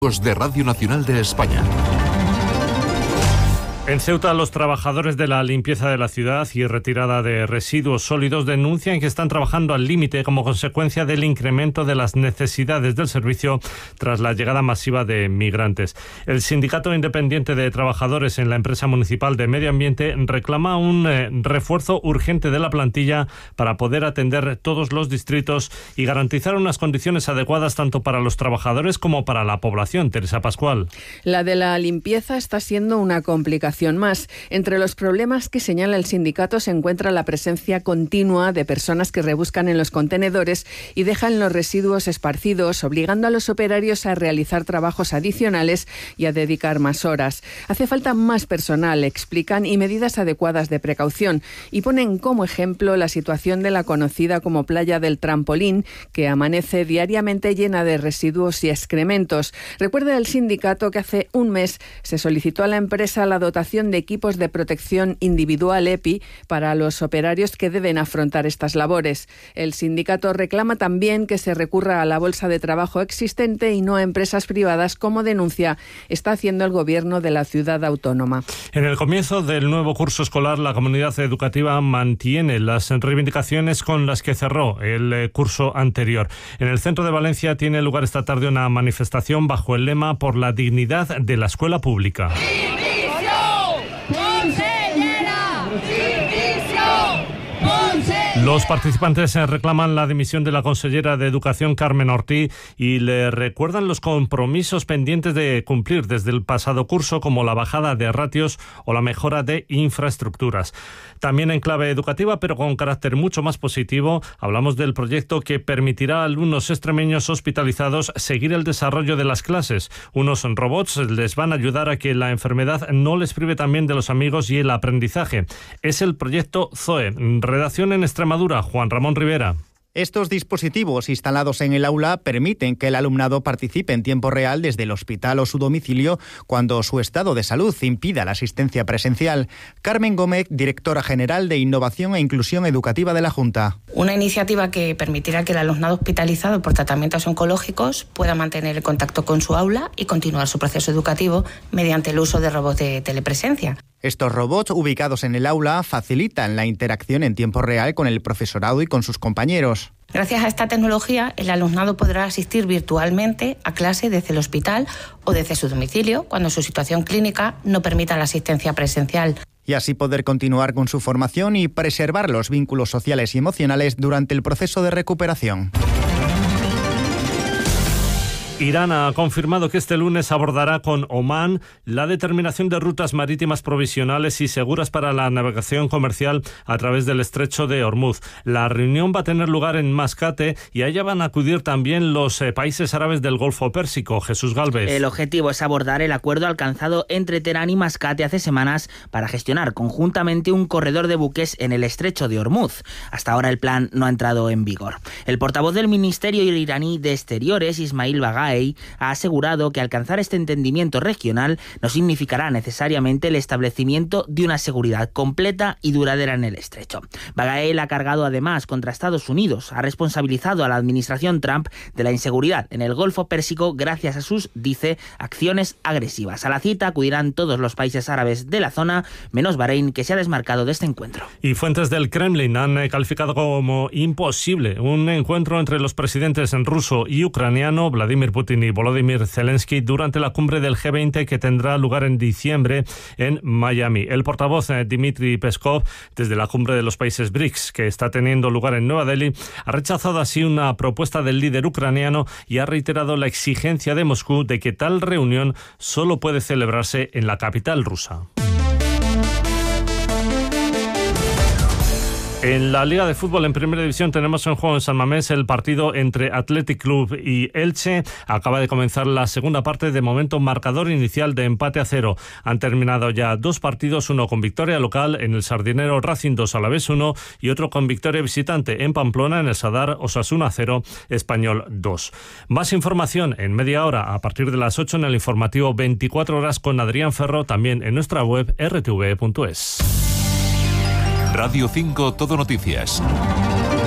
De Radio Nacional de España. En Ceuta, los trabajadores de la limpieza de la ciudad y retirada de residuos sólidos denuncian que están trabajando al límite como consecuencia del incremento de las necesidades del servicio tras la llegada masiva de migrantes. El Sindicato Independiente de Trabajadores en la empresa municipal de Medio Ambiente reclama un refuerzo urgente de la plantilla para poder atender todos los distritos y garantizar unas condiciones adecuadas tanto para los trabajadores como para la población. Teresa Pascual. La de la limpieza está siendo una complicación más. Entre los problemas que señala el sindicato se encuentra la presencia continua de personas que rebuscan en los contenedores y dejan los residuos esparcidos, obligando a los operarios a realizar trabajos adicionales y a dedicar más horas. Hace falta más personal, explican, y medidas adecuadas de precaución, y ponen como ejemplo la situación de la conocida como Playa del Trampolín, que amanece diariamente llena de residuos y excrementos. Recuerda el sindicato que hace un mes se solicitó a la empresa la dotación de equipos de protección individual EPI para los operarios que deben afrontar estas labores. El sindicato reclama también que se recurra a la bolsa de trabajo existente y no a empresas privadas, como denuncia está haciendo el gobierno de la ciudad autónoma. En el comienzo del nuevo curso escolar, la comunidad educativa mantiene las reivindicaciones con las que cerró el curso anterior. En el centro de Valencia tiene lugar esta tarde una manifestación bajo el lema "Por la dignidad de la escuela pública". Los participantes reclaman la dimisión de la consellera de Educación, Carmen Ortiz, y le recuerdan los compromisos pendientes de cumplir desde el pasado curso, como la bajada de ratios o la mejora de infraestructuras. También en clave educativa, pero con carácter mucho más positivo, hablamos del proyecto que permitirá a alumnos extremeños hospitalizados seguir el desarrollo de las clases. Unos robots les van a ayudar a que la enfermedad no les prive también de los amigos y el aprendizaje. Es el proyecto Zoe. Redacción en Extremadura, Juan Ramón Rivera. Estos dispositivos instalados en el aula permiten que el alumnado participe en tiempo real desde el hospital o su domicilio cuando su estado de salud impida la asistencia presencial. Carmen Gómez, directora general de Innovación e Inclusión Educativa de la Junta. Una iniciativa que permitirá que el alumnado hospitalizado por tratamientos oncológicos pueda mantener el contacto con su aula y continuar su proceso educativo mediante el uso de robots de telepresencia. Estos robots ubicados en el aula facilitan la interacción en tiempo real con el profesorado y con sus compañeros. Gracias a esta tecnología, el alumnado podrá asistir virtualmente a clase desde el hospital o desde su domicilio cuando su situación clínica no permita la asistencia presencial. Y así poder continuar con su formación y preservar los vínculos sociales y emocionales durante el proceso de recuperación. Irán ha confirmado que este lunes abordará con Omán la determinación de rutas marítimas provisionales y seguras para la navegación comercial a través del estrecho de Hormuz. La reunión va a tener lugar en Mascate y a ella van a acudir también los países árabes del Golfo Pérsico. Jesús Gálvez. El objetivo es abordar el acuerdo alcanzado entre Teherán y Mascate hace semanas para gestionar conjuntamente un corredor de buques en el estrecho de Hormuz. Hasta ahora el plan no ha entrado en vigor. El portavoz del Ministerio iraní de Exteriores, Ismail Baghaei, ha asegurado que alcanzar este entendimiento regional no significará necesariamente el establecimiento de una seguridad completa y duradera en el estrecho. Baghaei ha cargado además contra Estados Unidos, ha responsabilizado a la administración Trump de la inseguridad en el Golfo Pérsico gracias a sus, dice, acciones agresivas. A la cita acudirán todos los países árabes de la zona, menos Bahrein, que se ha desmarcado de este encuentro. Y fuentes del Kremlin han calificado como imposible un encuentro entre los presidentes ruso y ucraniano, Vladimir Putin y Volodymyr Zelensky, durante la cumbre del G20 que tendrá lugar en diciembre en Miami. El portavoz Dmitry Peskov, desde la cumbre de los países BRICS que está teniendo lugar en Nueva Delhi, ha rechazado así una propuesta del líder ucraniano y ha reiterado la exigencia de Moscú de que tal reunión solo puede celebrarse en la capital rusa. En la Liga de Fútbol en Primera División tenemos en juego en San Mamés el partido entre Athletic Club y Elche. Acaba de comenzar la segunda parte, de momento marcador inicial de empate a 0. Han terminado ya dos partidos, uno con victoria local en el Sardinero Racing 2 Alavés 1 y otro con victoria visitante en Pamplona en el Sadar Osasuna 0 Español 2. Más información en media hora a partir de las 8 en el informativo 24 horas con Adrián Ferro, también en nuestra web rtv.es. Radio 5 Todo Noticias.